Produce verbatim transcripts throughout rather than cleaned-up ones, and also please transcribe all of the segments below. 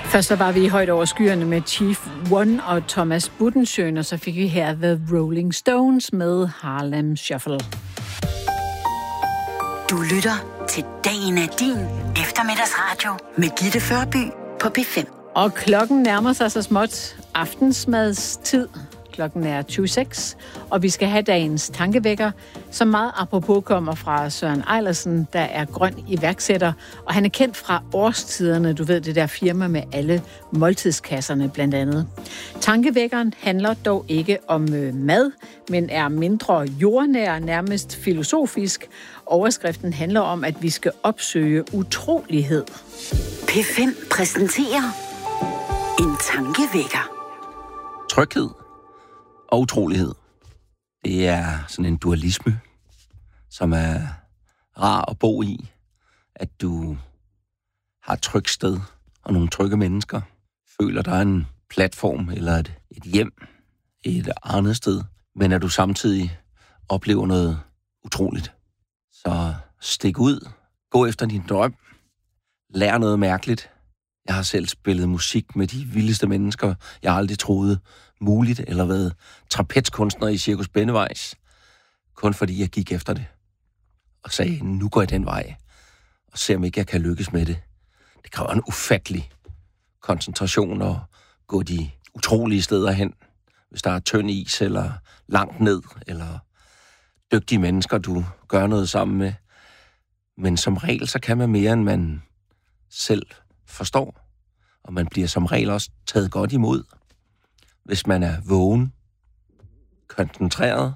Først så var vi i højt over skyerne med Chief One og Thomas Budensjøen, og så fik vi her The Rolling Stones med Harlem Shuffle. Du lytter til Dagen er din eftermiddagsradio med Gitte Førby på P fem. Og klokken nærmer sig så småt aftensmadstid. Klokken er tyve seks, og vi skal have dagens tankevækker, som meget apropos kommer fra Søren Eilersen, der er grøn iværksætter, og han er kendt fra Årstiderne, du ved det der firma med alle måltidskasserne blandt andet. Tankevækkeren handler dog ikke om øh, mad, men er mindre jordnær, nærmest filosofisk. Overskriften handler om, at vi skal opsøge utrolighed. P fem præsenterer en tankevækker. Tryghed og utrolighed. Det er sådan en dualisme, som er rar at bo i. At du har et trygt sted og nogle trygge mennesker. Føler, der er en platform eller et, et hjem et andet sted. Men at du samtidig oplever noget utroligt. Så stik ud. Gå efter din drøm. Lær noget mærkeligt. Jeg har selv spillet musik med de vildeste mennesker, jeg aldrig troede muligt, eller været trapezkunstner i Cirkus Bennevejs, kun fordi jeg gik efter det, og sagde, nu går jeg den vej, og ser om ikke jeg kan lykkes med det. Det kræver en ufattelig koncentration at gå de utrolige steder hen, hvis der er tynd is, eller langt ned, eller dygtige mennesker, du gør noget sammen med. Men som regel, så kan man mere, end man selv forstår, og man bliver som regel også taget godt imod, hvis man er vågen, koncentreret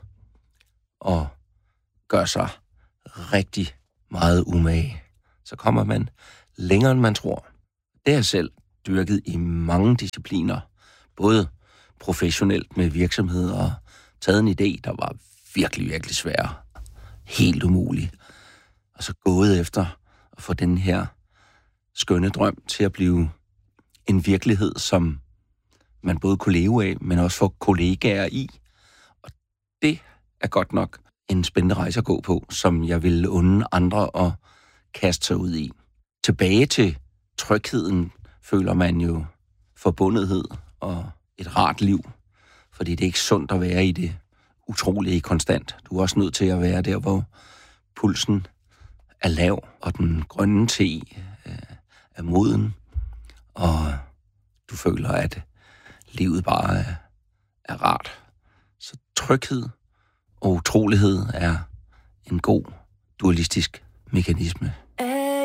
og gør sig rigtig meget umage. Så kommer man længere, end man tror. Det har jeg selv dyrket i mange discipliner, både professionelt med virksomheder og taget en idé, der var virkelig, virkelig svær, helt umulig, og så gået efter at få den her skønne drøm til at blive en virkelighed, som man både kunne leve af, men også få kollegaer i. Og det er godt nok en spændende rejse at gå på, som jeg vil unde andre at kaste sig ud i. Tilbage til trygheden føler man jo forbundethed og et rart liv, fordi det er ikke sundt at være i det utrolige konstant. Du er også nødt til at være der, hvor pulsen er lav, og den grønne te er moden, og du føler, at livet bare er, er rart. Så tryghed og utrolighed er en god dualistisk mekanisme.